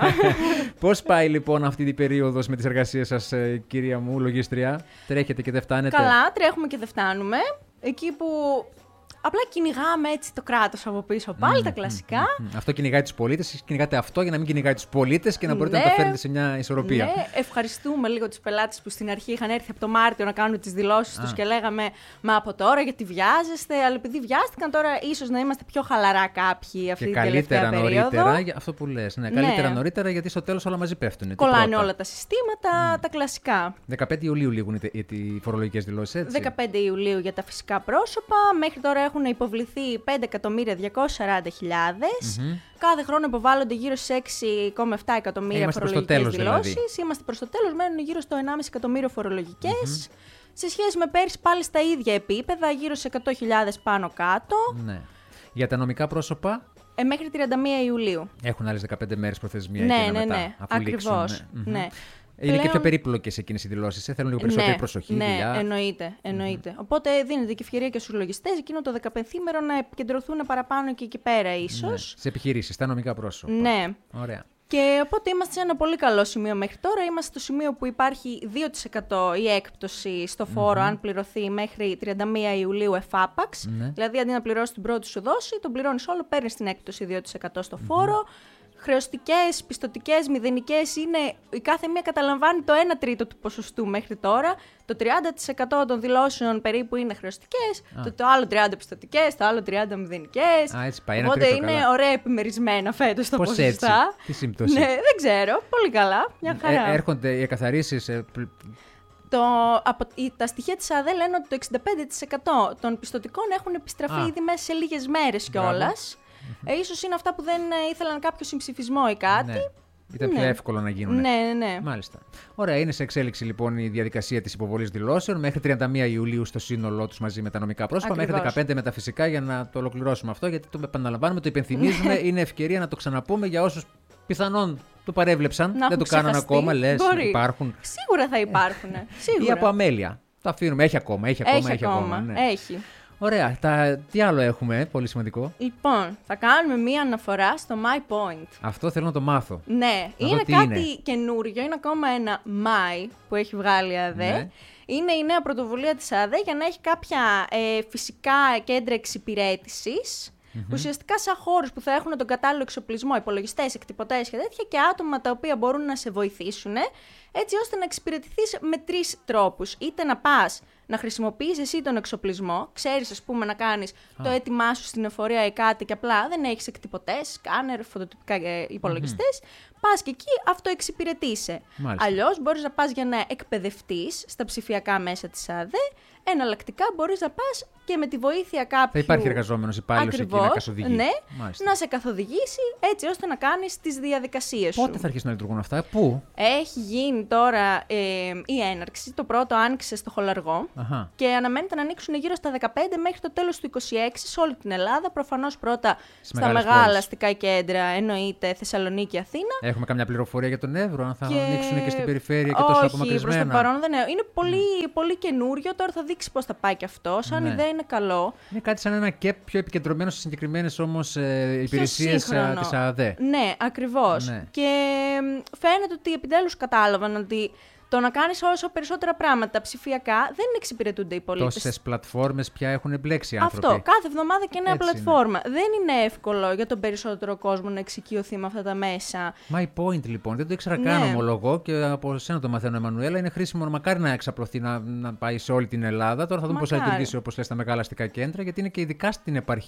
Πώς πάει λοιπόν αυτή την περίοδος με τις εργασίες σας, ε, κυρία μου, λογίστρια? Τρέχετε και δεν φτάνετε? Καλά, τρέχουμε και δεν φτάνουμε. Εκεί που απλά κυνηγάμε έτσι το κράτος από πίσω πάλι, Mm, τα κλασικά. mm, mm. Αυτό κυνηγάει τους πολίτες, εσείς κυνηγάτε αυτό για να μην κυνηγάει τους πολίτες και να μπορείτε Ναι, να τα φέρετε σε μια ισορροπία. Ναι, ευχαριστούμε λίγο τους πελάτες που στην αρχή είχαν έρθει από το Μάρτιο να κάνουν τις δηλώσεις Α. τους και λέγαμε «Μα από τώρα γιατί βιάζεστε», αλλά επειδή βιάστηκαν τώρα ίσως να είμαστε πιο χαλαρά κάποιοι αυτή Και την τελευταία καλύτερα περίοδο. νωρίτερα, για αυτό που λες. Ναι, καλύτερα Ναι. νωρίτερα γιατί στο τέλος όλα μαζί πέφτουν. Κολλάνε όλα τα συστήματα, τα κλασικά. δεκαπέντε Ιουλίου λήγουν οι, οι φορολογικές δηλώσεις, έτσι. δεκαπέντε Ιουλίου για τα φυσικά πρόσωπα. Μέχρι τώρα έχουν υποβληθεί πέντε εκατομμύρια διακόσιες σαράντα χιλιάδες. Μμμ. Κάθε χρόνο υποβάλλονται γύρω στις έξι κόμμα επτά εκατομμύρια Είμαστε προς το φορολογικές τέλος, δηλώσεις. δηλαδή. Είμαστε προς το τέλος, μένουν γύρω στο ενάμιση εκατομμύριο φορολογικές. Σε σχέση με πέρυσι πάλι στα ίδια επίπεδα, γύρω σε εκατό χιλιάδες πάνω κάτω. Ναι. Για τα νομικά πρόσωπα Ε, μέχρι τριάντα μία Ιουλίου. έχουν άλλες δεκαπέντε μέρες προθεσμία. Ναι, εκείνα ναι, μετά, ναι. αφού λήξουν, Ακριβώς. ναι. Μμμ. Ναι. Είναι και πιο Πλέον- περίπλοκες εκείνες οι δηλώσεις. Ε. Θέλουν λίγο περισσότερη ναι, προσοχή, ναι, δουλειά. εννοείται. εννοείται. Οπότε δίνεται και ευκαιρία και στους λογιστές εκείνο το δεκαπενθήμερο να επικεντρωθούν παραπάνω και εκεί πέρα ίσως. Ναι. Στις επιχειρήσεις, στα νομικά πρόσωπα. Ναι. Ωραία. Και οπότε είμαστε σε ένα πολύ καλό σημείο μέχρι τώρα. Είμαστε στο σημείο που υπάρχει δύο τοις εκατό η έκπτωση στο φόρο Μμμ. αν πληρωθεί μέχρι τριάντα μία Ιουλίου εφάπαξ. Ναι. Δηλαδή αντί να πληρώσει την πρώτη σου δόση, τον πληρώνεις όλο, παίρνεις την έκπτωση δύο τοις εκατό στο φόρο. Χρεωστικές, πιστωτικές, μηδενικές είναι, η κάθε μία καταλαμβάνει το ένα τρίτο του ποσοστού μέχρι τώρα. Το τριάντα τοις εκατό των δηλώσεων περίπου είναι χρεωστικές, Α. το, το άλλο τριάντα πιστωτικές, το άλλο τριάντα μηδενικές. Α, έτσι πάει, ένα Οπότε τρίτο, είναι καλά. ωραία επιμερισμένα φέτος τα Πώς ποσοστά. έτσι, τι σύμπτωση? Ναι, δεν ξέρω, πολύ καλά, μια χαρά. Ε, έρχονται οι εκαθαρίσεις. Ε, πλ- Το, από, η- τα στοιχεία της ΑΔΕ λένε ότι το εξήντα πέντε τοις εκατό των πιστωτικών έχουν επιστραφεί Α. ήδη μέσα σε λίγες μέρες κιόλας. Ε, ίσως είναι αυτά που δεν ε, ήθελαν κάποιο συμψηφισμό ή κάτι. Ναι. Ήταν Ναι. πιο εύκολο να γίνουν. Ναι, ναι, ναι. Μάλιστα. Ωραία, είναι σε εξέλιξη λοιπόν η διαδικασία της υποβολής δηλώσεων μέχρι τριάντα μία Ιουλίου στο σύνολό τους μαζί με τα νομικά πρόσωπα, μέχρι Ακριβώς. δεκαπέντε με τα φυσικά για να το ολοκληρώσουμε αυτό, γιατί το επαναλαμβάνουμε, το υπενθυμίζουμε, είναι ευκαιρία να το ξαναπούμε για όσους πιθανόν το παρέβλεψαν, Να δεν έχουν το κάναν ξεχαστεί. ακόμα, λες, Μπορεί. υπάρχουν. Σίγουρα θα υπάρχουν. Σίγουρα. Ή από αμέλεια. Το αφήνουμε, έχει ακόμα, έχει ακόμα, Έχει έχει ακόμα, ναι. έχει. Ωραία, τα... τι άλλο έχουμε, πολύ σημαντικό. Λοιπόν, θα κάνουμε μία αναφορά στο My Point. Αυτό θέλω να το μάθω. Ναι, Να δω είναι τι κάτι είναι. καινούριο, είναι ακόμα ένα My που έχει βγάλει η ΑΔΕ. Ναι. Είναι η νέα πρωτοβουλία της ΑΔΕ για να έχει κάποια ε, φυσικά κέντρα εξυπηρέτησης. Μμμ. Ουσιαστικά σαν χώρους που θα έχουν τον κατάλληλο εξοπλισμό, υπολογιστές, εκτυπωτές και τέτοια και άτομα τα οποία μπορούν να σε βοηθήσουν έτσι ώστε να εξυπηρετηθείς με τρεις τρόπους. Είτε να πας να χρησιμοποιείς εσύ τον εξοπλισμό, ξέρεις ας πούμε να κάνεις το έτοιμά σου στην εφορία ή κάτι και απλά δεν έχεις εκτυπωτές, σκάνερ, φωτοτυπικά ε, υπολογιστές, πας και εκεί αυτοεξυπηρετείσαι. Μάλιστα. Αλλιώς μπορείς να πας για να εκπαιδευτείς στα ψηφιακά μέσα της ΑΔΕ, εναλλακτικά μπορείς να πας και με τη βοήθεια κάποιου. Θα υπάρχει εργαζόμενος υπάλληλος εκεί να Ακριβώς, καθοδηγεί. ναι, Μάλιστα. να σε καθοδηγήσει έτσι ώστε να κάνεις τις διαδικασίες σου. Πότε θα αρχίσουν να λειτουργούν αυτά, πού? Έχει γίνει τώρα ε, η έναρξη. Το πρώτο άνοιξε στο Χολαργό Αχα. και αναμένεται να ανοίξουν γύρω στα δεκαπέντε μέχρι το τέλος του είκοσι έξι σε όλη την Ελλάδα. Προφανώς πρώτα στα μεγάλες μεγάλα πόλεις. αστικά κέντρα, εννοείται Θεσσαλονίκη, Αθήνα. Έχουμε καμιά πληροφορία για τον Εύρο, αν θα Και- ανοίξουν και στην περιφέρεια και τόσο Όχι, απομακρυσμένα. προς το παρόν δεν είναι. Είναι πολύ, πολύ καινούριο. Τώρα θα δείξει πώς θα πάει και αυτό. Σαν Ναι. ιδέα είναι καλό. Είναι κάτι σαν ένα κεπ πιο επικεντρωμένο σε συγκεκριμένες όμως ε, υπηρεσίες σύγχρονο. της ΑΔΕ. Ναι, ακριβώς. Ναι. Και μ, φαίνεται ότι επιτέλους κατάλαβαν ότι το να κάνεις όσο περισσότερα πράγματα ψηφιακά δεν εξυπηρετούνται οι πολίτες. Τόσες πλατφόρμες πια έχουν μπλέξει οι άνθρωποι. Αυτό. Κάθε εβδομάδα και νέα Έτσι πλατφόρμα. Δεν είναι εύκολο για τον περισσότερο κόσμο να εξοικειωθεί με αυτά τα μέσα. My Point λοιπόν, δεν το ήξερα Ναι. καν, ομολογώ, και από σένα το μαθαίνω, Εμμανουέλα. Είναι χρήσιμο, μακάρι να εξαπλωθεί, να, να πάει σε όλη την Ελλάδα. Τώρα θα δούμε πώς θα Μακάρι. λειτουργήσει, όπως λες, στα μεγάλα αστικά κέντρα, γιατί είναι και ειδικά στην επαρχία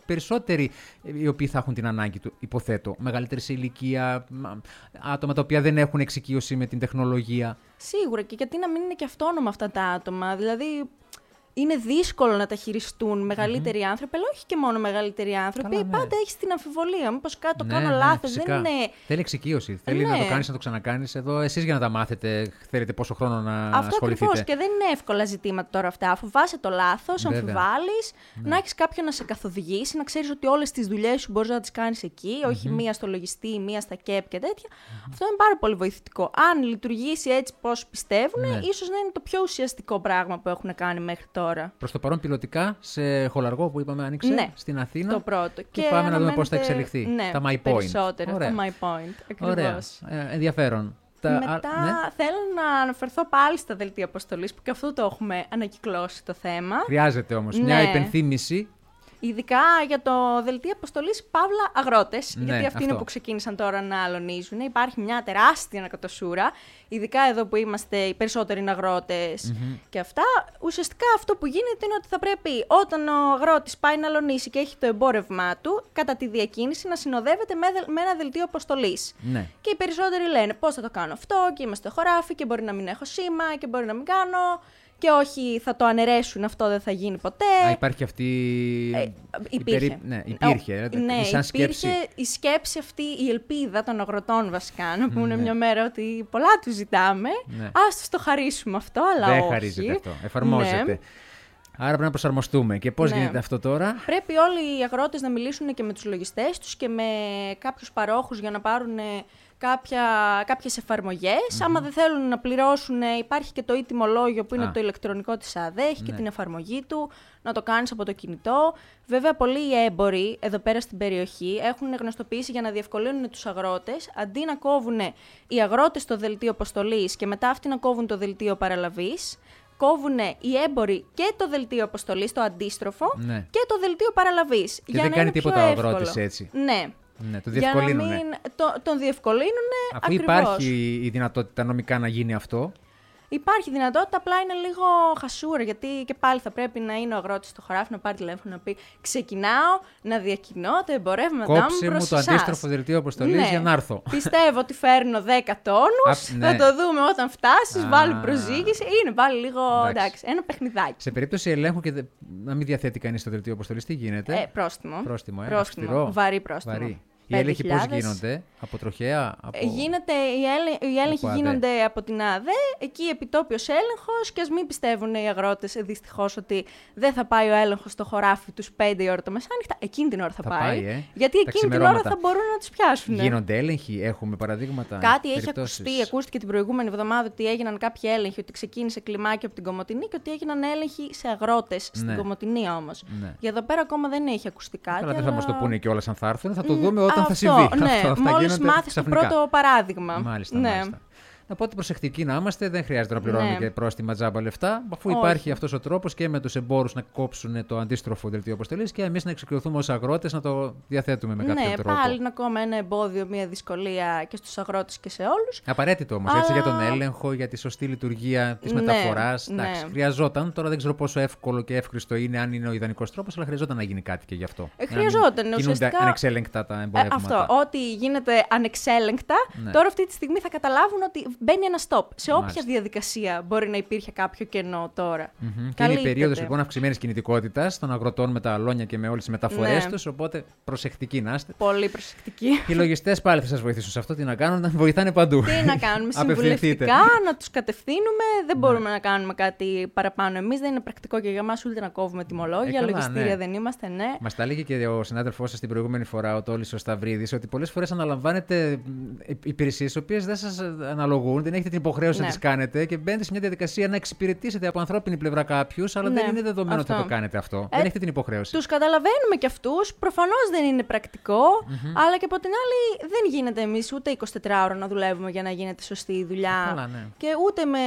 περισσότεροι οι οποίοι θα έχουν την ανάγκη του, υποθέτω. Μεγαλύτερη σε ηλικία, άτομα τα οποία δεν έχουν εξοικείωση με την τεχνολογία. Σίγουρα, και γιατί να μην είναι και αυτόνομα αυτά τα άτομα. Δηλαδή, είναι δύσκολο να τα χειριστούν μεγαλύτεροι mm-hmm. άνθρωποι, αλλά όχι και μόνο μεγαλύτεροι άνθρωποι. Καλά, ναι. Πάντα έχει την αμφιβολία. Μήπως κάτι το ναι, κάνω ναι, λάθος. Δεν είναι... Θέλει εξοικείωση. Θέλει ναι. να το κάνεις, να το ξανακάνεις. Εδώ εσείς για να τα μάθετε, θέλετε πόσο χρόνο να αυτό ασχοληθείτε. Αυτό ακριβώς. Και δεν είναι εύκολα ζητήματα τώρα αυτά. Φοβάσαι το λάθος, αμφιβάλλεις, ναι. να έχεις κάποιον να σε καθοδηγήσει, να ξέρεις ότι όλες τις δουλειές σου μπορείς να τις κάνεις εκεί, mm-hmm. όχι μία στο λογιστή, μία στα ΚΕΠ και τέτοια. Mm-hmm. Αυτό είναι πάρα πολύ βοηθητικό. Αν λειτουργήσει έτσι πώς πιστεύουν, ναι. ίσως να είναι το πιο ουσιαστικό πράγμα που έχουν κάνει μέχρι τώρα. Προς το παρόν πιλωτικά σε χολαργό που είπαμε άνοιξε ναι, στην Αθήνα. Το πρώτο. Και, και πάμε να δούμε πώς θα εξελιχθεί. Ναι, τα My Point. Περισσότερο, τα My Point. Ακριβώς. Ωραία. Ε, ενδιαφέρον. Μετά Α, ναι. θέλω να αναφερθώ πάλι στα δελτία αποστολής, που και αυτό το έχουμε ανακυκλώσει το θέμα. Χρειάζεται όμως ναι. μια υπενθύμηση. Ειδικά για το δελτίο αποστολής Παύλα Αγρότες, ναι, γιατί αυτοί αυτό. είναι που ξεκίνησαν τώρα να αλωνίζουν. Υπάρχει μια τεράστια ανακατοσούρα, ειδικά εδώ που είμαστε οι περισσότεροι είναι αγρότες mm-hmm. και αυτά. Ουσιαστικά αυτό που γίνεται είναι ότι θα πρέπει όταν ο αγρότης πάει να αλωνίσει και έχει το εμπόρευμά του, κατά τη διακίνηση να συνοδεύεται με, με ένα δελτίο αποστολής. Ναι. Και οι περισσότεροι λένε πώς θα το κάνω αυτό, και είμαι στο χωράφι και μπορεί να μην έχω σήμα και μπορεί να μην κάνω. Και όχι, θα το αναιρέσουν, αυτό δεν θα γίνει ποτέ. Α, υπάρχει αυτή. Ε, υπήρχε. Η περί... Ναι, υπήρχε. Ο... Ναι, σαν υπήρχε σκέψη. η σκέψη αυτή, η ελπίδα των αγροτών βασικά, να πούνε ναι. μια μέρα ότι πολλά του ζητάμε. Ναι. Ας τους το χαρίσουμε αυτό, αλλά δεν όχι. Δεν χαρίζεται αυτό. Εφαρμόζεται. Ναι. Άρα πρέπει να προσαρμοστούμε. Και πώς ναι. γίνεται αυτό τώρα? Πρέπει όλοι οι αγρότες να μιλήσουν και με τους λογιστές τους και με κάποιους παρόχους για να πάρουν κάποια, κάποιες εφαρμογές. Mm-hmm. Άμα δεν θέλουν να πληρώσουν, υπάρχει και το e-τιμολόγιο που είναι ah. το ηλεκτρονικό της ΑΔΕ, έχει ναι. και την εφαρμογή του, να το κάνεις από το κινητό. Βέβαια, πολλοί έμποροι εδώ πέρα στην περιοχή έχουν γνωστοποιήσει για να διευκολύνουν τους αγρότες, αντί να κόβουν οι αγρότες το δελτίο αποστολής και μετά αυτοί να κόβουν το δελτίο παραλαβής, κόβουν οι έμποροι και το δελτίο αποστολής, το αντίστροφο, ναι. και το δελτίο παραλαβής. Και για δεν να κάνει είναι τίποτα ο αγρότης έτσι. Ναι. Ναι, το διευκολύνουνε. Για να μην... το, τον διευκολύνουνε Αφού ακριβώς. Υπάρχει η δυνατότητα νομικά να γίνει αυτό. Υπάρχει δυνατότητα, απλά είναι λίγο χασούρα, γιατί και πάλι θα πρέπει να είναι ο αγρότης στο χωράφι, να πάρει τηλέφωνο να πει ξεκινάω να διακινώ τα εμπορεύματά μου προς εσάς. Κόψε μου το αντίστροφο δελτίο αποστολής ναι. για να έρθω. Πιστεύω ότι φέρνω δέκα τόνους, Α, ναι. θα το δούμε όταν φτάσεις, βάλει προσήγηση, είναι πάλι λίγο, εντάξει, εντάξει ένα παιχνιδάκι. Σε περίπτωση ελέγχου και δε... να μην διαθέτει κανείς το δελτίο αποστολής, τι γίνεται? Ε, πρόστιμο. Πρόστιμο, ε, πρόστιμο. Βαρύ πρόστιμο. Βαρύ. Οι έλεγχοι πώς γίνονται, από τροχέα, από... Γίνεται, οι, έλε... οι έλεγχοι γίνονται από την ΑΔΕ, εκεί επιτόπιος έλεγχος, και ας μην πιστεύουν οι αγρότες δυστυχώς ότι δεν θα πάει ο έλεγχος στο χωράφι τους πέντε η ώρα το μεσάνυχτα, εκείνη την ώρα θα, θα πάει, πάει ε. γιατί εκείνη την ώρα θα μπορούν να τους πιάσουν. Γίνονται έλεγχοι, έχουμε παραδείγματα? Κάτι έχει ακουστεί, ακούστηκε την προηγούμενη εβδομάδα ότι έγιναν κάποιοι έλεγχοι, ότι ξεκίνησε κλιμάκιο από την Κομοτηνή και ότι έγιναν έλεγχοι σε αγρότες ναι. στην Κομοτηνή όμως. Ναι. Για εδώ πέρα ακόμα δεν έχει ακουστεί κάτι. Αλλά δεν θα μας το πούνε κιόλας αν θα έρθουν, θα το δούμε όταν αυτό, θα συμβεί. Ναι, αυτό, μόλις μάθεις το πρώτο παράδειγμα. Μάλιστα, ναι. μάλιστα. Οπότε προσεκτικοί να είμαστε, δεν χρειάζεται να πληρώνουμε ναι. και πρόστιμα τζάμπα λεφτά, αφού Όχι. υπάρχει αυτός ο τρόπος και με τους εμπόρους να κόψουν το αντίστροφο δελτίο αποστολής και εμείς να εξοικειωθούμε ως αγρότες να το διαθέτουμε με κάποιο ναι, τρόπο. Ναι, πάλι είναι ακόμα ένα εμπόδιο, μια δυσκολία και στους αγρότες και σε όλους. Απαραίτητο όμως, Αλλά... έτσι, για τον έλεγχο, για τη σωστή λειτουργία της ναι, μεταφοράς. Ναι. Εντάξει, χρειαζόταν, τώρα δεν ξέρω πόσο εύκολο και εύχριστο είναι, αν είναι ο ιδανικός τρόπος, αλλά χρειαζόταν να γίνει κάτι και γι' αυτό. Ε, χρειαζόταν, να ουσιαστικά. Ανεξέλεγκτα τα εμπορεύματα. Ε, αυτό, ό,τι γίνεται ανεξέλεγκτα, ναι. τώρα αυτή τη στιγμή θα καταλάβουν ότι μπαίνει ένα stop. Σε όποια Μάλιστα. διαδικασία μπορεί να υπήρχε κάποιο κενό τώρα. Mm-hmm. Και είναι η περίοδος λοιπόν αυξημένης κινητικότητας των αγροτών με τα αλόνια και με όλες τις μεταφορές ναι. τους. Οπότε προσεκτικοί να είστε. Πολύ προσεκτικοί. Οι λογιστές πάλι θα σας βοηθήσουν σε αυτό. Τι να κάνουν, να βοηθάνε παντού. Τι να κάνουμε, συμβουλευτικά, να τους κατευθύνουμε. Δεν μπορούμε ναι. να κάνουμε κάτι παραπάνω εμείς. Δεν είναι πρακτικό και για μας ούτε να κόβουμε τιμολόγια. Ε, λογιστήρια ναι. δεν είμαστε, ναι. Μας τα έλεγε και ο συνάδελφός σας την προηγούμενη φορά, ο Τόλης ο Σταυρίδης, ότι πολλές φορές αναλαμβάνετε υπηρεσίες οι οποίες δεν σας αναλογούν, δεν έχετε την υποχρέωση ναι. να τις κάνετε και μπαίνετε σε μια διαδικασία να εξυπηρετήσετε από ανθρώπινη πλευρά κάποιους, αλλά ναι, δεν είναι δεδομένο αυτό. ότι θα το κάνετε αυτό. Ε, δεν έχετε την υποχρέωση. Τους καταλαβαίνουμε κι αυτούς. Προφανώς δεν είναι πρακτικό, mm-hmm. αλλά και από την άλλη δεν γίνεται εμείς ούτε εικοσιτέσσερις ώρο να δουλεύουμε για να γίνεται σωστή η δουλειά. Καλά, ναι. Και ούτε με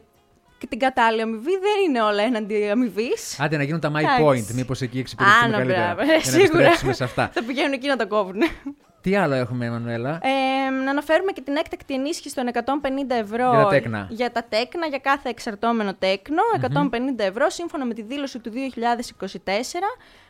και την κατάλληλη αμοιβή, δεν είναι όλα έναντι αμοιβής. Άντε να γίνουν τα My Point, μήπως εκεί εξυπηρετήσουμε καλύτερα. Μπράβο, σίγουρα. Σε αυτά. Θα πηγαίνουν εκεί να τα κόβουν. Τι άλλο έχουμε, Εμμανουέλα? Ε, να αναφέρουμε και την έκτακτη ενίσχυση των εκατόν πενήντα ευρώ για τα τέκνα, για, τα τέκνα, για κάθε εξαρτώμενο τέκνο. Mm-hmm. εκατόν πενήντα ευρώ σύμφωνα με τη δήλωση του δύο χιλιάδες είκοσι τέσσερα.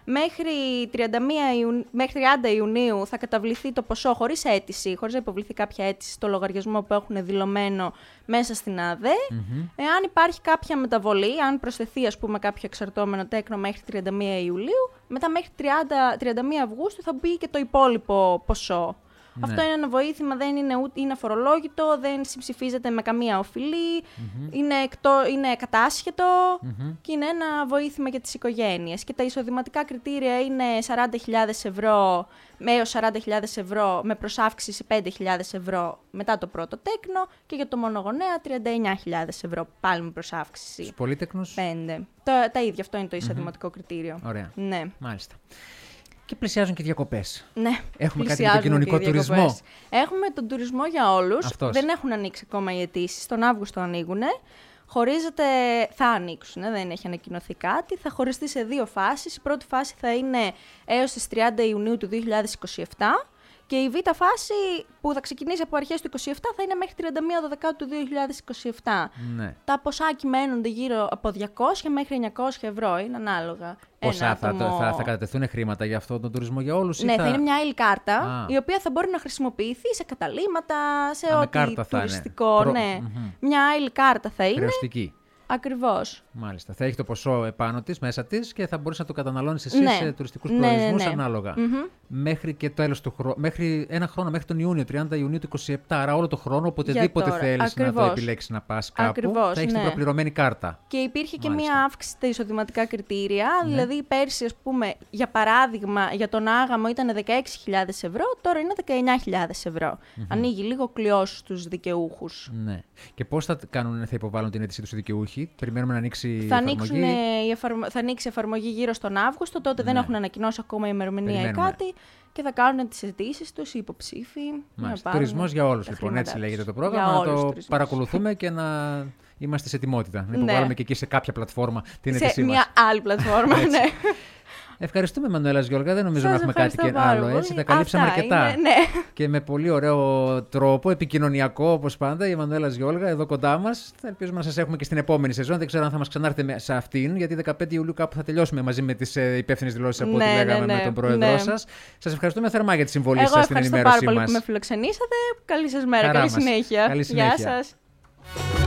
Μέχρι, τριάντα μία Ιουνίου, μέχρι τριάντα Ιουνίου θα καταβληθεί το ποσό χωρίς αίτηση, χωρίς να υποβληθεί κάποια αίτηση στο λογαριασμό που έχουν δηλωμένο μέσα στην ΑΔΕ. Mm-hmm. Εάν υπάρχει κάποια μεταβολή, αν προσθεθεί ας πούμε κάποιο εξαρτώμενο τέκνο μέχρι τριάντα μία Ιουλίου, μετά μέχρι τριάντα, τριάντα μία Αυγούστου θα μπει και το υπόλοιπο ποσό. Ναι. Αυτό είναι ένα βοήθημα, δεν είναι, ούτε, είναι αφορολόγητο, δεν συμψηφίζεται με καμία οφειλή, mm-hmm. είναι, εκτό, είναι κατάσχετο mm-hmm. και είναι ένα βοήθημα για τις οικογένειες. Και τα εισοδηματικά κριτήρια είναι σαράντα χιλιάδες ευρώ έως σαράντα χιλιάδες ευρώ με προσάυξηση πέντε χιλιάδες ευρώ μετά το πρώτο τέκνο και για το μονογονέα τριάντα εννιά χιλιάδες ευρώ πάλι με προσάυξηση. Στους πολύτεκνους? πέντε. Το, τα ίδια, αυτό είναι το εισοδηματικό mm-hmm. κριτήριο. Ωραία. Ναι. Μάλιστα. Και πλησιάζουν και διακοπές. Ναι. Έχουμε κάτι για τον κοινωνικό τουρισμό. Έχουμε τον τουρισμό για όλους. Αυτός. Δεν έχουν ανοίξει ακόμα οι αιτήσεις. Τον Αύγουστο ανοίγουν. Χωρίζεται, θα ανοίξουν, δεν έχει ανακοινωθεί κάτι. Θα χωριστεί σε δύο φάσεις. Η πρώτη φάση θα είναι έως τις τριάντα Ιουνίου του δύο χιλιάδες είκοσι επτά. Και η β' φάση που θα ξεκινήσει από αρχές του είκοσι επτά θα είναι μέχρι τριάντα μία Δεκεμβρίου του δύο χιλιάδες είκοσι επτά. Ναι. Τα ποσά κυμαίνονται γύρω από διακόσια μέχρι εννιακόσια ευρώ, είναι ανάλογα. Πόσα θα, άτομο... θα, θα κατατεθούν χρήματα για αυτόν τον τουρισμό για όλους? Ναι, θα... θα είναι μια άλλη κάρτα, Α. η οποία θα μπορεί να χρησιμοποιηθεί σε καταλύματα, σε Α, ό,τι τουριστικό. Προ... Ναι. Mm-hmm. Μια άλλη κάρτα θα είναι. Χρεωστική. Ακριβώς. Μάλιστα. Θα έχει το ποσό επάνω της, μέσα της και θα μπορείς να το καταναλώνεις εσύ ναι. σε τουριστικούς ναι, προορισμούς ναι, ναι. ανάλογα. Mm-hmm. Μέχρι και το τέλος του χρόνου. Μέχρι ένα χρόνο, μέχρι τον Ιούνιο, τριάντα Ιουνίου του είκοσι επτά. Άρα όλο το χρόνο, οποτεδήποτε θέλεις να το επιλέξεις να πας κάπου, Ακριβώς, θα έχεις ναι. την προπληρωμένη κάρτα. Και υπήρχε και Μάλιστα. μία αύξηση στα εισοδηματικά κριτήρια. Ναι. Δηλαδή, πέρσι, ας πούμε, για παράδειγμα, για τον άγαμο ήταν δεκαέξι χιλιάδες ευρώ, τώρα είναι δεκαεννιά χιλιάδες ευρώ. Mm-hmm. Ανοίγει λίγο κλειός στους δικαιούχους. Ναι. Και πώς θα, κάνουν, θα υποβάλουν την αίτησή τους οι δικαιούχοι? Περιμένουμε να ανοίξει θα η εφαρμογή. Η εφαρμο... Θα ανοίξει η εφαρμογή γύρω στον Αύγουστο, τότε ναι. δεν έχουν ανακοινώσει ακόμα η ημερομηνία ή κάτι. Και θα κάνουν τις αιτήσεις τους οι υποψήφοι. Τουρισμός για όλους, λοιπόν. Έτσι λέγεται το πρόγραμμα. Να το τουρισμός. Παρακολουθούμε και να είμαστε σε ετοιμότητα. Να υποβάλουμε ναι. και εκεί σε κάποια πλατφόρμα την αίτησή μας. Σε μια άλλη πλατφόρμα, ναι. Ευχαριστούμε, Μανουέλα Γιώργα. Δεν νομίζω Σας να έχουμε κάτι και άλλο. Έτσι. Τα καλύψαμε Αυτά αρκετά. Είναι, ναι. Και με πολύ ωραίο τρόπο, επικοινωνιακό όπως πάντα, η Μανουέλα Γιώργα εδώ κοντά μας. Θα ελπίζουμε να σας έχουμε και στην επόμενη σεζόν. Δεν ξέρω αν θα μας ξανάρθετε σε αυτήν, γιατί δεκαπέντε Ιουλίου κάπου θα τελειώσουμε μαζί με τις υπεύθυνες δηλώσεις από ναι, ό,τι λέγαμε ναι, ναι, με τον πρόεδρό ναι. σας. Σας ευχαριστούμε θερμά για τη συμβολή σας στην ενημέρωσή μας. Εγώ ευχαριστώ πάρα πολύ που με φιλοξενήσατε. Καλή σας μέρα, καλή συνέχεια. Καλή συνέχεια. Γεια σας.